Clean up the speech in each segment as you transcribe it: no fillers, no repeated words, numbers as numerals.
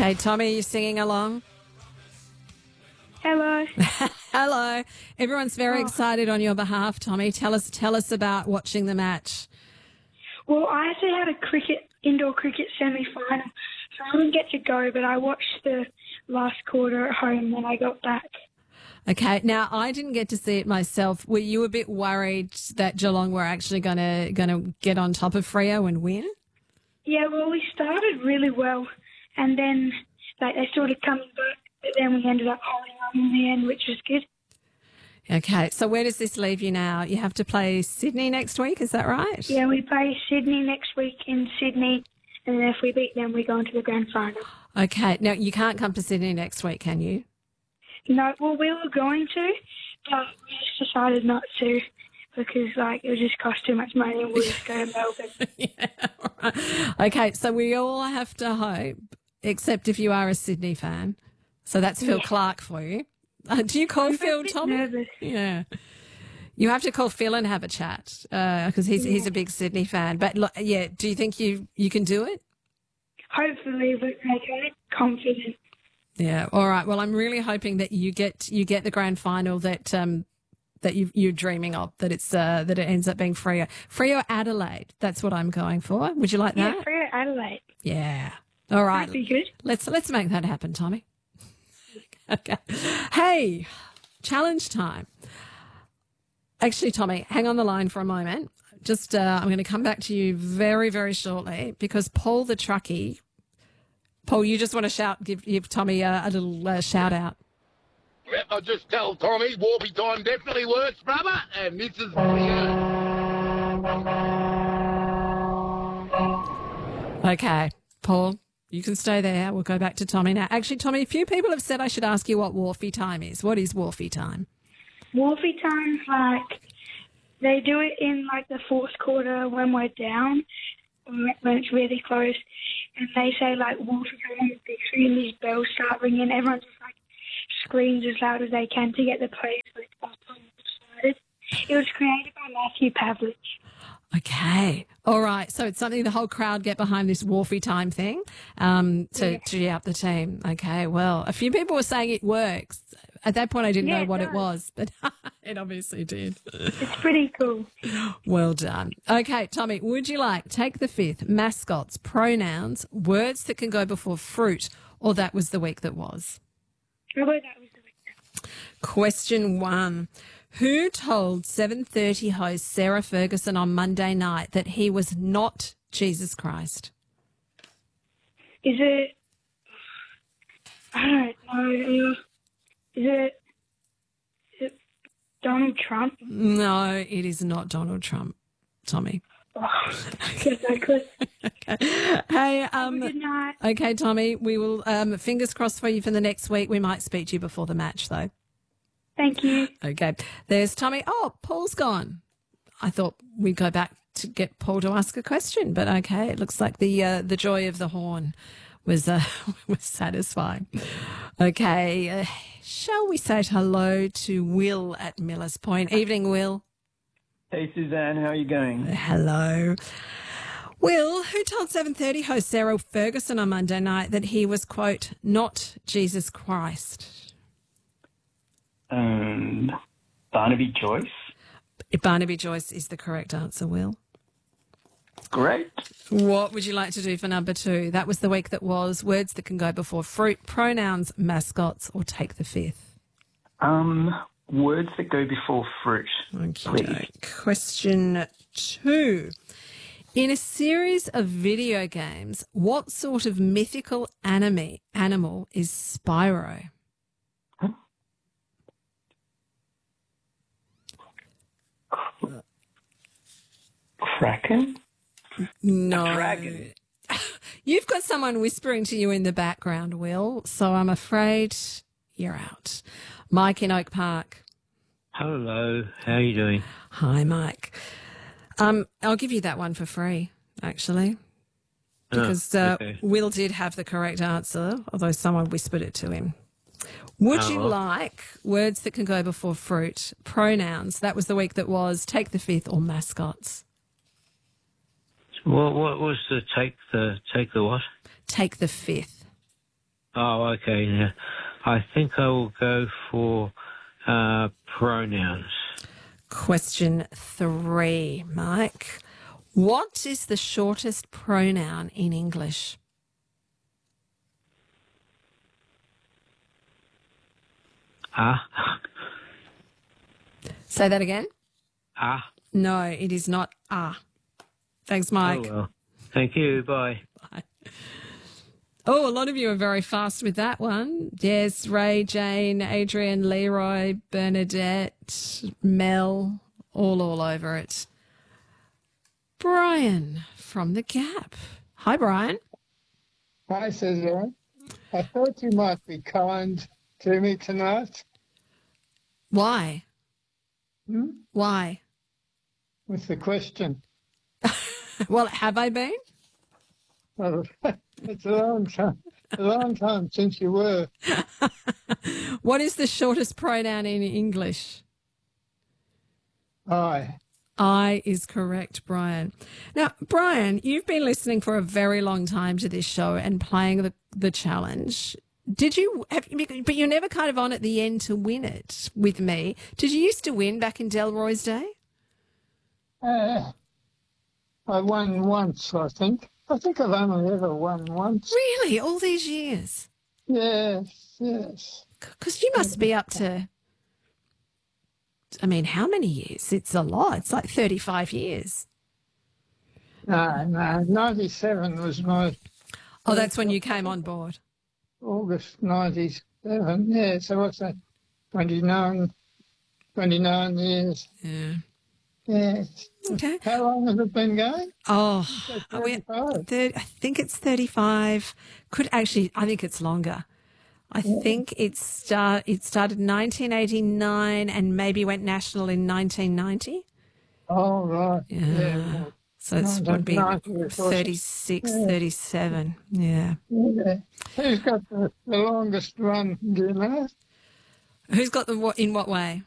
Okay, Tommy, you singing along? Hello. Hello. Everyone's very excited on your behalf, Tommy. Tell us about watching the match. Well, I actually had a indoor cricket semi-final, so I didn't get to go, but I watched the last quarter at home when I got back. Okay, now I didn't get to see it myself. Were you a bit worried that Geelong were actually going to get on top of Freo and win? Yeah, well, we started really well, and then they started coming back, but then we ended up holding on in the end, which was good. Okay, so where does this leave you now? You have to play Sydney next week, is that right? Yeah, we play Sydney next week in Sydney, and then if we beat them, we go into the grand final. Okay, now you can't come to Sydney next week, can you? No, well, we were going to, but we just decided not to because, it would just cost too much money and we'll just go to Melbourne. Yeah, all right. Okay, so we all have to hope, except if you are a Sydney fan. So that's Phil Clark for you. Do you call Phil, Tommy? Nervous. Yeah. You have to call Phil and have a chat because he's a big Sydney fan. But, yeah, do you think you can do it? Hopefully, but I'm confident. Yeah. All right. Well, I'm really hoping that you get the grand final that you're dreaming of. That it ends up being Freo Adelaide. That's what I'm going for. Would you like that? Yeah, Freo Adelaide. Yeah. All right. That'd be good. Let's make that happen, Tommy. Okay. Hey, challenge time. Actually, Tommy, hang on the line for a moment. Just I'm going to come back to you very, very shortly because Paul the truckie. Paul, you just want to give Tommy a little shout out. Yep, I'll just tell Tommy, Warby time definitely works, brother, and this is Okay, Paul, you can stay there. We'll go back to Tommy now. Actually, Tommy, a few people have said I should ask you what Wharfie time is. What is Wharfie time? Wharfie time, they do it in, the fourth quarter when we're down, when it's really close, and they say, Wharfie time, and these bells start ringing, everyone just, screams as loud as they can to get the players excited. It was created by Matthew Pavlich. Okay. All right. So it's something the whole crowd get behind this Wharfie time thing to cheer up the team. Okay. Well, a few people were saying it works. At that point, I didn't know what it was, but it obviously did. It's pretty cool. Well done. Okay, Tommy, would you like take the fifth, mascots, pronouns, words that can go before fruit, or that was the week that was? How about that was the week? Question 1. Who told 7:30 host Sarah Ferguson on Monday night that he was not Jesus Christ? Is it... I don't know. Is it Donald Trump? No, it is not Donald Trump, Tommy. Oh, yes, I could. Okay. Hey, Good night. okay, Tommy, we will, fingers crossed for you for the next week. We might speak to you before the match, though. Thank you. Okay. There's Tommy. Oh, Paul's gone. I thought we'd go back to get Paul to ask a question, but okay. It looks like the joy of the horn was satisfying. Okay. Shall we say hello to Will at Millers Point? Evening, Will. Hey, Suzanne. How are you going? Hello. Will, who told 7:30 host Sarah Ferguson on Monday night that he was, quote, not Jesus Christ? Barnaby Joyce. Barnaby Joyce is the correct answer, Will. Great. What would you like to do for number 2? That was the week that was. Words that can go before fruit, pronouns, mascots, or take the fifth. Words that go before fruit. Okay. Question 2. In a series of video games, what sort of mythical animal is Spyro? Kraken? No. A dragon. You've got someone whispering to you in the background, Will, so I'm afraid you're out. Mike in Oak Park. Hello, how are you doing? Hi, Mike. I'll give you that one for free, actually, because okay. Will did have the correct answer, although someone whispered it to him. Would you like words that can go before fruit, pronouns? That was the week that was. Take the fifth, or mascots. What was the take the what? Take the fifth. Oh, okay. Yeah. I think I will go for pronouns. Question 3, Mike. What is the shortest pronoun in English? Ah. Say that again. Ah. No, it is not Thanks, Mike. Oh, well. Thank you. Bye. Oh, a lot of you are very fast with that one. Yes, Ray, Jane, Adrian, Leroy, Bernadette, Mel, all over it. Brian from The Gap. Hi, Brian. Hi, Suzanne. I thought you might be kind to me tonight. Why? Why? With the question. Well, have I been? Well, it's a long time since you were. What is the shortest pronoun in English? I. I is correct, Brian. Now, Brian, you've been listening for a very long time to this show and playing the challenge. Did you have, but you're never kind of on at the end to win it with me. Did you used to win back in Delroy's day? I won once, I think. I think I've only ever won once. Really? All these years? Yes, yes. Because you must be up to, I mean, how many years? It's a lot. It's like 35 years. No, 97 was my Oh, that's when you came on board. August 97. Yeah, so what's that? 29 years. Yeah. Yeah. Okay. How long has it been going? Oh, are we, 35. I think it's 35. I think it's longer. I think it started in 1989 and maybe went national in 1990. Oh, right. Yeah. Well, So it would be 1990, of course. 36, 37. Yeah. yeah. Who's got the longest run, do you know? Who's got the what in what way?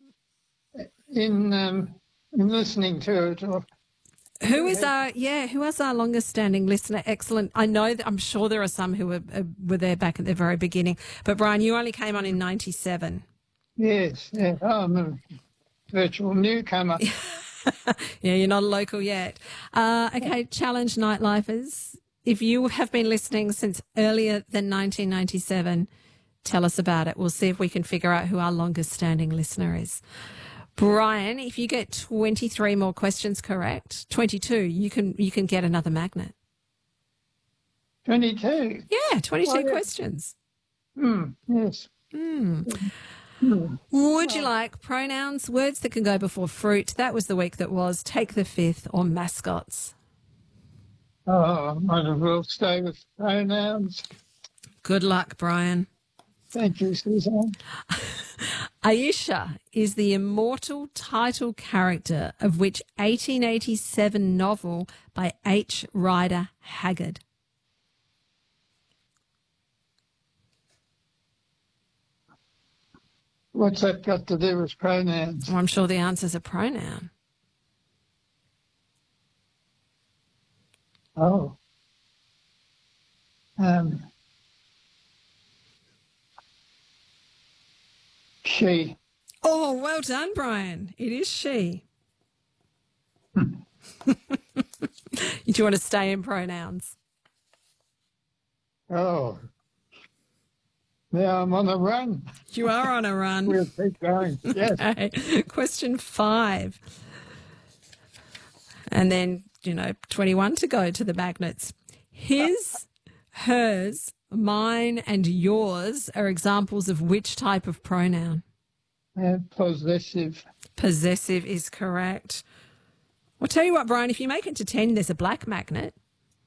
In listening to it. Or, Who is our longest standing listener? Excellent. I know that I'm sure there are some who were there back at the very beginning. But Brian, you only came on in 97. yes, yeah. Oh, I'm a virtual newcomer. Yeah, you're not a local yet. Okay, challenge nightlifers. If you have been listening since earlier than 1997, tell us about it. We'll see if we can figure out who our longest standing listener is. Brian, if you get 23 more questions correct, 22, you can get another magnet. 22. Yeah, 22 Oh, yeah. questions. Yes. Would you like pronouns, words that can go before fruit? That was the week that was. Take the fifth, or mascots. Oh, I might as well stay with pronouns. Good luck, Brian. Thank you, Suzanne. Aisha is the immortal title character of which 1887 novel by H. Rider Haggard? What's that got to do with pronouns? Well, I'm sure the answer's a pronoun. Oh. She. Oh, well done, Brian. It is she. Do you want to stay in pronouns? Oh. Now I'm on a run. You are on a run. We'll keep going. Yes. Okay. Question 5. And then, 21 to go to the magnets. His, hers, mine, and yours are examples of which type of pronoun? Possessive. Possessive is correct. I'll tell you what, Brian, if you make it to 10, there's a black magnet.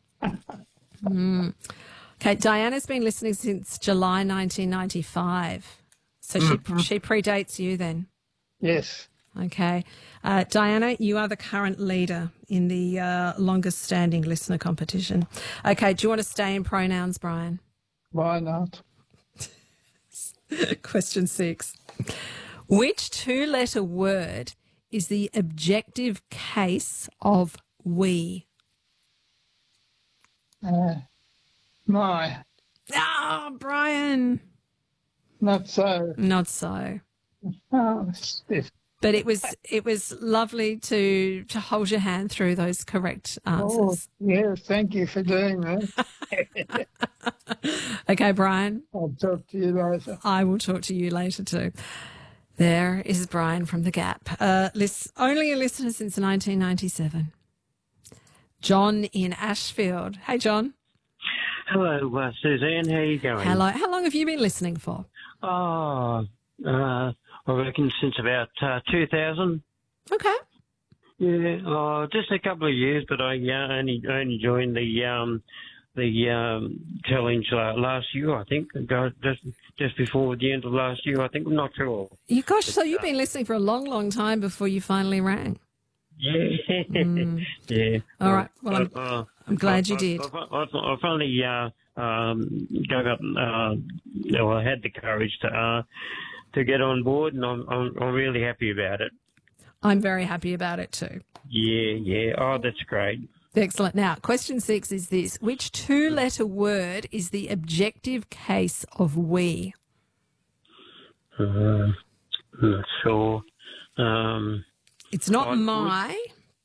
Okay, Diana's been listening since July 1995. So she predates you then. Yes. Okay. Diana, you are the current leader in the longest standing listener competition. Okay, do you want to stay in pronouns, Brian? Why not? Question 6. Which 2-letter word is the objective case of we? My. Ah, Brian. Not so. Not so. Oh, stiff. But it was lovely to hold your hand through those correct Oh, answers. yes, thank you for doing that. Okay, Brian, I'll talk to you later. I will talk to you later too. There is Brian from The Gap. Only a listener since 1997. John in Ashfield. Hey, John. Hello, Suzanne. How you going? Hello. How long have you been listening for? Oh, I reckon since about 2000. Okay. Yeah, just a couple of years, but I only joined the challenge last year. I think just before the end of last year. I think I'm not sure. So you've been listening for a long, long time before you finally rang. Yeah, yeah. All right. Well, I'm glad you did. I finally dug up. I had the courage to get on board, and I'm really happy about it. I'm very happy about it too. Yeah. Oh, that's great. Excellent. Now, question 6 is this. Which two-letter word is the objective case of we? Not sure. It's not my.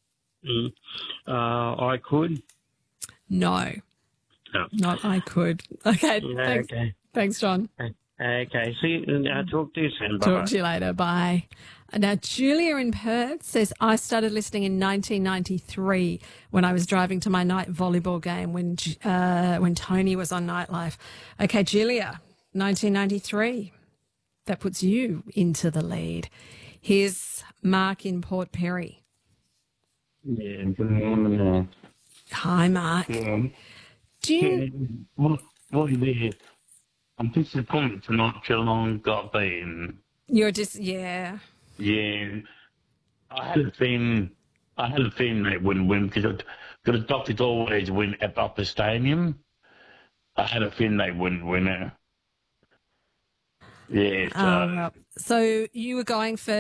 I could. No. No. Not I could. Okay. Yeah, Thanks. okay. Thanks, John. Okay. See, I'll talk to you soon. Bye. Talk to you later. Bye. Now, Julia in Perth says, I started listening in 1993 when I was driving to my night volleyball game when Tony was on Nightlife. Okay, Julia, 1993. That puts you into the lead. Here's Mark in Port Perry. Yeah, good morning. Hi, Mark. Yeah. Do you... What is it? I'm disappointed tonight Geelong got beaten. You're just... Yeah. Yeah. I had a feeling they wouldn't win because the Doctors always win at Upper Stadium. I had a feeling they wouldn't win it. Yeah. So you were going for